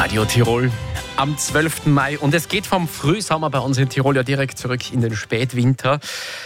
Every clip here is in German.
Radio Tirol am 12. Mai. Und es geht vom Frühsommer bei uns in Tirol ja direkt zurück in den Spätwinter.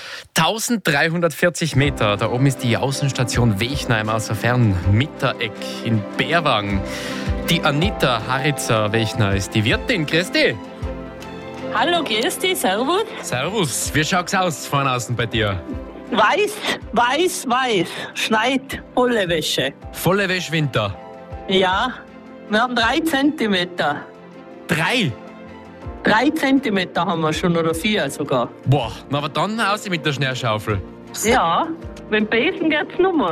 1340 Meter, da oben ist die Außenstation Wechner im Außerfern Mittereck in Berwang. Die Anita Haritzer-Wechner ist die Wirtin. Grüß dich. Hallo, grüß dich, servus. Servus. Wie schaut's aus von außen bei dir? Weiß. Schneit, volle Wäsche. Volle Wäschwinter. Ja, wir haben 3 Zentimeter. 3? 3 Zentimeter haben wir schon, oder 4 sogar. Boah, na aber dann raus mit der Schneeschaufel. Ja, wenn Besen geht's nummer.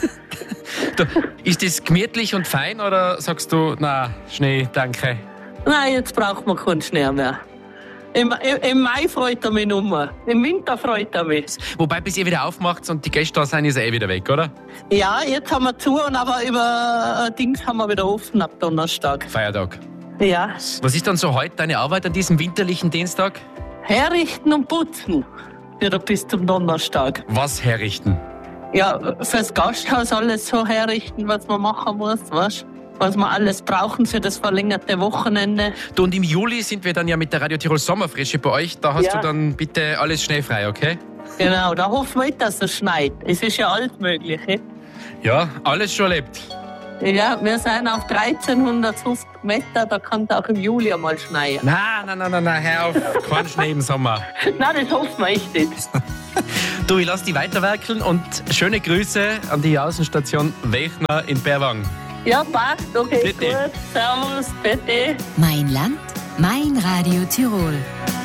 Ist das gemütlich und fein oder sagst du, na, Schnee, danke? Nein, jetzt braucht man keinen Schnee mehr. Im Mai freut er mich nummer. Im Winter freut er mich. Wobei, bis ihr wieder aufmacht und die Gäste da sind, ist er wieder weg, oder? Ja, jetzt haben wir zu, aber über Dings haben wir wieder offen ab Donnerstag. Feiertag. Ja. Was ist dann so heute deine Arbeit an diesem winterlichen Dienstag? Herrichten und putzen. Wieder bis zum Donnerstag. Was herrichten? Ja, fürs Gasthaus alles so herrichten, was man machen muss, weißt? Was wir alles brauchen für das verlängerte Wochenende. Du, und im Juli sind wir dann ja mit der Radio Tirol Sommerfrische bei euch. Da hast Ja. du dann bitte alles schneefrei, okay? Genau, da hoffen wir nicht, dass es schneit. Es ist ja alles Mögliche. Ja, alles schon erlebt. Ja, wir sind auf 1350 Meter, da kann es auch im Juli einmal schneien. Nein, hör auf. Kein Schnee im Sommer. Nein, das hoffen wir echt nicht. Du, ich lass dich weiterwerkeln und schöne Grüße an die Außenstation Wechner in Berwang. Ja, passt, okay, Bitte. gut. Servus, bitte. Mein Land, mein Radio Tirol.